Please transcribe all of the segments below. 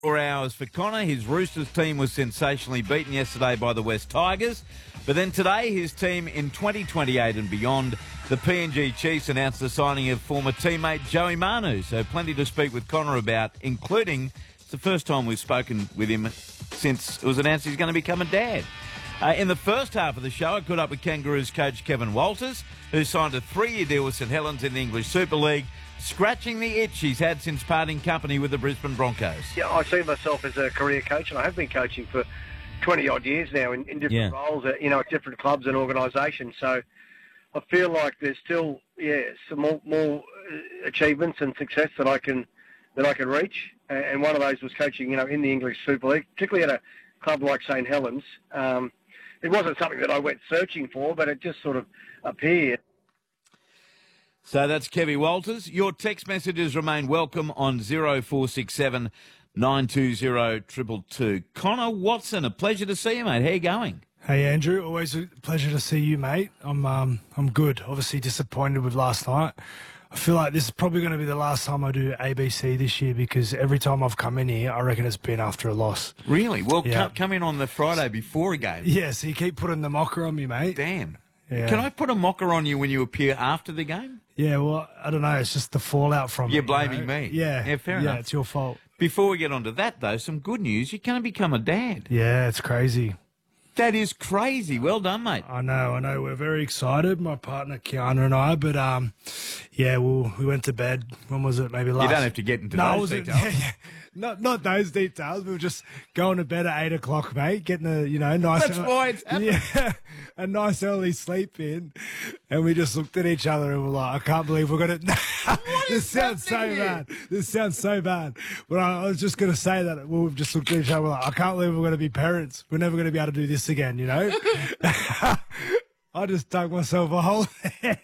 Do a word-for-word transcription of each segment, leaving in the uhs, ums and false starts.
Four hours for Connor. His Roosters team was sensationally beaten yesterday by the West Tigers. But then today, his team in twenty twenty-eight and beyond, the P N G Chiefs announced the signing of former teammate Joey Manu. So plenty to speak with Connor about, including it's the first time we've spoken with him since it was announced he's going to become a dad. Uh, in the first half of the show, I caught up with Kangaroos coach Kevin Walters, who signed a three-year deal with St Helens in the English Super League, scratching the itch he's had since parting company with the Brisbane Broncos. Yeah, I see myself as a career coach, and I have been coaching for twenty-odd years now in, in different Yeah. roles, uh, you know, at different clubs and organisations. So I feel like there's still, yeah, some more, more uh, achievements and success that I can that I can reach. And, and one of those was coaching, you know, in the English Super League, particularly at a club like St Helens. Um, it wasn't something that I went searching for, but it just sort of appeared. So that's Kevy Walters. Your text messages remain welcome on zero four six seven nine two zero two two two. Connor Watson, a pleasure to see you, mate. How you going? Hey Andrew, always a pleasure to see you, mate. I'm um I'm good. Obviously disappointed with last night. I feel like this is probably going to be the last time I do A B C this year because every time I've come in here, I reckon it's been after a loss. Really? Well, Yeah. come, come in on the Friday before a game. Yeah, so you keep putting the mocker on me, mate. Damn. Yeah. Can I put a mocker on you when you appear after the game? Yeah, well, I don't know. It's just the fallout from You're it, blaming you know? me. Yeah. Yeah, fair yeah, enough. it's your fault. Before we get on to that, though, some good news. You're going to become a dad. Yeah, it's crazy. That is crazy. Well done, mate. I know, I know. We're very excited, my partner Kiana and I. But um, yeah, well, we went to bed. When was it? Maybe last. You don't have to get into no, those was it- details. Yeah, yeah. Not not those details. We were just going to bed at eight o'clock, mate. Getting a you know nice. That's why it's happening. Yeah, a nice early sleep in, and we just looked at each other and were like, "I can't believe we're gonna." This sounds so happening here? bad. This sounds so bad. But I, I was just gonna say that well, we've just looked at each other. We're like, "I can't believe we're gonna be parents. We're never gonna be able to do this again." You know. I just dug myself a hole.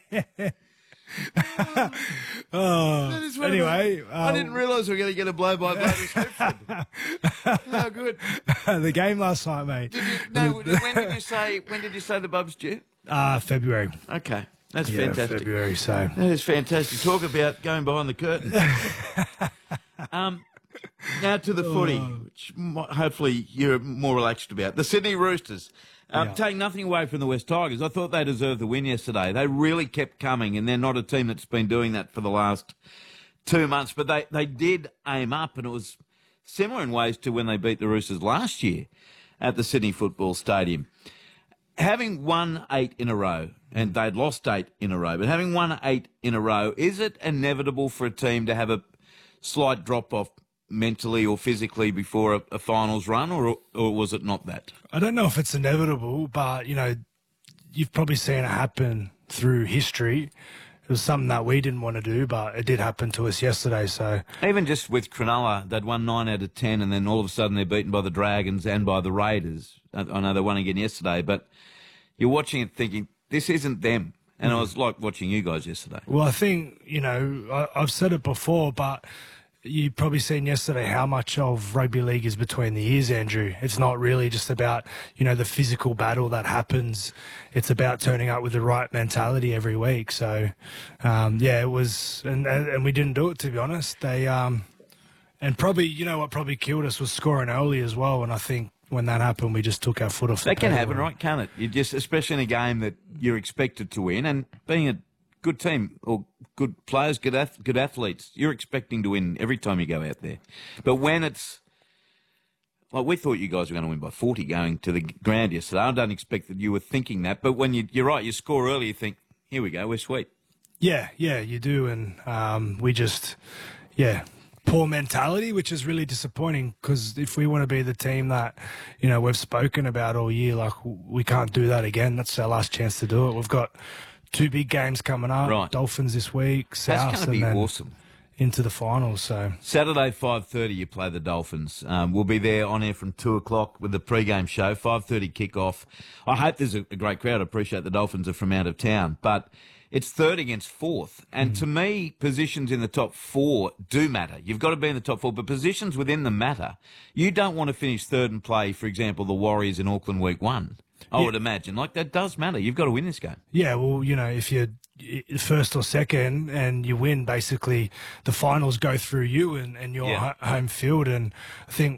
Oh, That is one of anyway, the- I um, didn't realise we were going to get a blow-by-blow description. How good. the game last night, mate. Did you, no, when did you say? When did you say the Bubs due? Uh, February. Okay, that's Yeah, fantastic. February. So That is fantastic. Talk about going behind the curtain. um, now to the footy, which mo- hopefully you're more relaxed about. The Sydney Roosters. Um, Yeah. Take nothing away from the West Tigers. I thought they deserved the win yesterday. They really kept coming, and they're not a team that's been doing that for the last two months. But they, they did aim up, and it was similar in ways to when they beat the Roosters last year at the Sydney Football Stadium. Having won eight in a row, and they'd lost eight in a row, but having won eight in a row, is it inevitable for a team to have a slight drop-off mentally or physically before a, a finals run, or or was it not that? I don't know if it's inevitable, but you know, you've probably seen it happen through history. It was something that we didn't want to do, but it did happen to us yesterday. So Even just with Cronulla, they'd won nine out of ten, and then all of a sudden they're beaten by the Dragons and by the Raiders. I, I know they won again yesterday, but you're watching it thinking, this isn't them. And I was like watching you guys yesterday. well, I think you know I, I've said it before, but you probably seen yesterday how much of rugby league is between the ears, Andrew. It's not really just about, you know, the physical battle that happens. It's about turning up with the right mentality every week. So, um, yeah, it was, and, and and we didn't do it, to be honest. They, um, and probably, you know what probably killed us was scoring early as well. And I think when that happened, we just took our foot off the That can pedal. happen, right? Can't it? You just, especially in a game that you're expected to win, and being a good team or good players, good ath- good athletes, you're expecting to win every time you go out there. But when it's like we thought you guys were going to win by forty going to the ground yesterday, I don't expect that you were thinking that. But when you, you're right, you score early, you think, here we go, we're sweet. Yeah, yeah, you do. And um, we just, yeah, poor mentality, which is really disappointing because if we want to be the team that, you know, we've spoken about all year, like we can't do that again. That's our last chance to do it. We've got two big games coming up, Right. Dolphins this week, South, That's going to and be then awesome. into the finals. So Saturday, five thirty, you play the Dolphins. Um, we'll be there on air from two o'clock with the pre-game show, five thirty kick-off. I hope there's a, a great crowd. I appreciate the Dolphins are from out of town. But it's third against fourth. And to me, positions in the top four do matter. You've got to be in the top four, but positions within them matter. You don't want to finish third and play, for example, the Warriors in Auckland week one. I Yeah. would imagine. Like, that does matter. You've got to win this game. yeah, well, you know, if you're y- first or second and you win, basically the finals go through you and, and your Yeah. ho- home field. And I think